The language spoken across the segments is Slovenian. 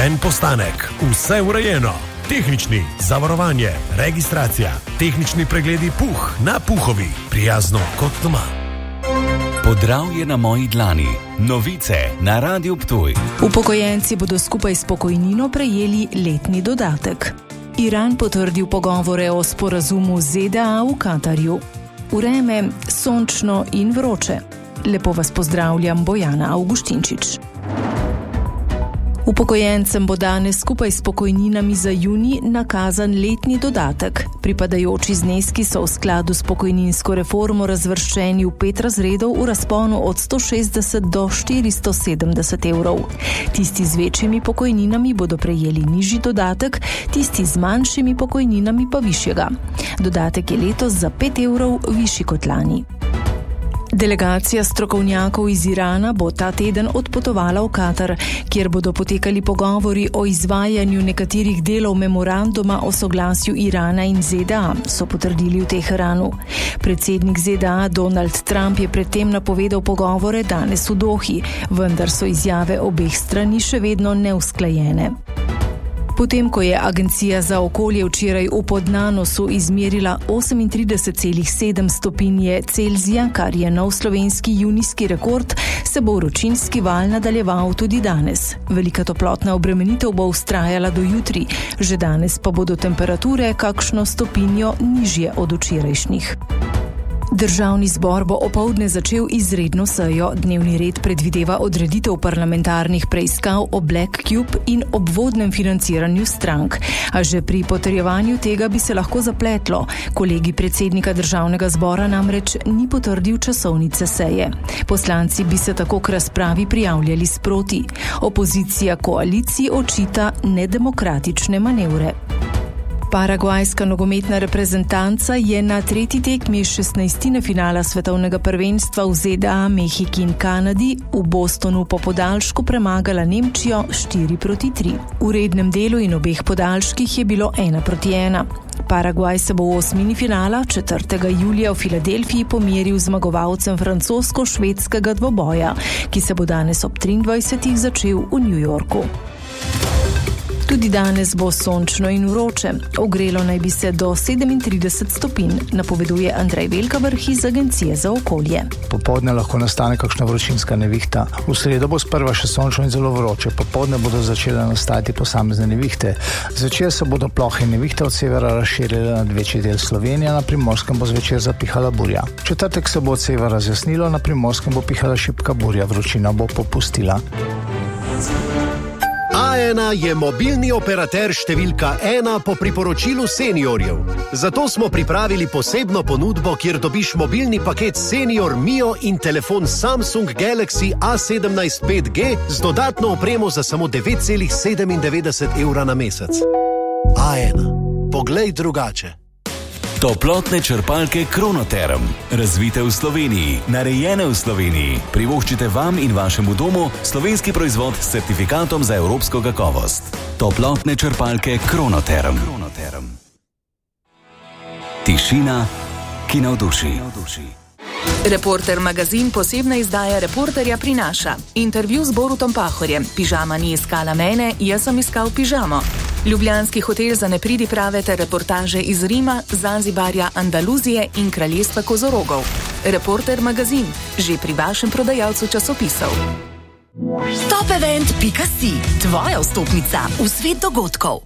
En postanek, vse urejeno. Tehnični, zavarovanje, registracija, tehnični pregledi puh na Puhovi, prijazno kot doma. Podravje na moji dlani. Novice na Radiu Ptuj. Upokojenci bodo skupaj s pokojnino prejeli letni dodatek. Iran potrdil pogovore o sporazumu ZDA v Katarju. Vreme sončno in vroče. Lepo vas pozdravljam, Bojana Avguštinčič. Upokojencem bo danes skupaj s pokojninami za junij nakazan letni dodatek. Pripadajoči zneski so v skladu s pokojninsko reformo razvrščeni v 5 razredov v razponu od 160 do 470 evrov. Tisti z večjimi pokojninami bodo prejeli nižji dodatek, tisti z manjšimi pokojninami pa višjega. Dodatek je letos za 5 evrov višji kot lani. Delegacija strokovnjakov iz Irana bo ta teden odpotovala v Katar, kjer bodo potekali pogovori o izvajanju nekaterih delov memoranduma o soglasju Irana in ZDA, so potrdili v Teheranu. Predsednik ZDA Donald Trump je predtem napovedal pogovore danes v Dohi, vendar so izjave obeh strani še vedno neusklajene. Potem, ko je Agencija za okolje včeraj v Podnanosu izmerila 38,7 stopinje Celzija, kar je nov slovenski junijski rekord, se bo vročinski val nadaljeval tudi danes. Velika toplotna obremenitev bo vztrajala do jutri, že danes pa bodo temperature kakšno stopinjo nižje od včerajšnjih. Državni zbor bo opoldne začel izredno sejo. Dnevni red predvideva odreditev parlamentarnih preiskav o Black Cube in obvodnem financiranju strank. A že pri potrjevanju tega bi se lahko zapletlo. Kolegi predsednika državnega zbora namreč ni potrdil časovnice seje. Poslanci bi se tako k razpravi prijavljali sproti. Opozicija koaliciji očita nedemokratične manevre. Paragvajska nogometna reprezentanca je na tretji tekmi 16. finala svetovnega prvenstva v ZDA, Mehiki in Kanadi v Bostonu po podaljšku premagala Nemčijo 4-3. V rednem delu in obeh podaljških je bilo 1-1. Paragvaj se bo v osmini finala 4. julija v Filadelfiji pomeril z zmagovalcem francosko-švedskega dvoboja, ki se bo danes ob 23. začel v New Yorku. Tudi danes bo sončno in vroče. Ogrelo naj bi se do 37 stopinj, napoveduje Andrej Velkavrh iz Agencije za okolje. Popoldne lahko nastane kakšna vročinska nevihta. V sredo bo sprva še sončno in zelo vroče. Popoldne bodo začele nastajati posamezne nevihte. Zvečer se bodo plohe in nevihte od severa razširile nad večji del Slovenije, na Primorskem bo zvečer zapihala burja. V četrtek se bo od severa razjasnilo, na Primorskem bo pihala šibka burja, vročina bo popustila. A1 je mobilni operater številka 1 po priporočilu seniorjev. Zato smo pripravili posebno ponudbo, kjer dobiš mobilni paket Senior Mio in telefon Samsung Galaxy A17 5G z dodatno opremo za samo 9,97 evra na mesec. A1. Poglej drugače. Toplotne črpalke Kronoterm. Razvite v Sloveniji, narejene v Sloveniji. Privoščite vam in vašemu domu slovenski proizvod s certifikatom za evropsko kakovost. Toplotne črpalke Kronoterm. Tišina, ki navduši. Reporter magazin posebna izdaja Reporterja prinaša. Intervju z Borutom Pahorjem. Pižama ni iskala mene, jaz sem iskal pižamo. Ljubljanski hotel za nepridiprave ter reportaže iz Rima, Zanzibarja, Andaluzije in kraljestva kozorogov. Reporter magazin, že pri vašem prodajalcu časopisov. Topevent.si, tvoja vstopnica v svet dogodkov.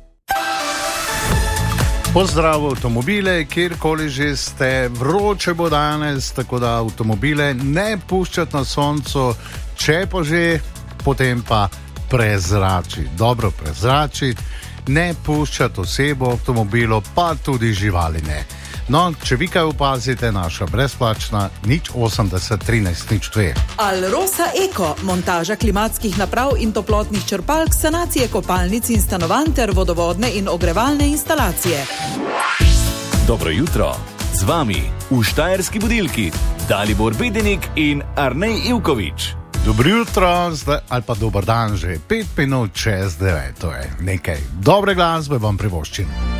Pozdrav avtomobile, kjerkoli že ste, vroče bo danes, tako da avtomobile ne puščati na soncu, če pa že, potem pa prezračiti, dobro prezračiti, ne puščati osebo v avtomobilu, pa tudi živali ne. No, če vi kaj opazite, naša brezplačna 080 13 02. Alrosa Eko, montaža klimatskih naprav in toplotnih črpalk, sanacije kopalnic in stanovanj ter vodovodne in ogrevalne instalacije. Dobro jutro, z vami v Štajerski budilki Dalibor Bedenik in Arnej Ivković. Dobro jutro, zdaj, ali pa dober dan že, 5 minut čez 9, to je nekaj dobre glasbe vam privoščim.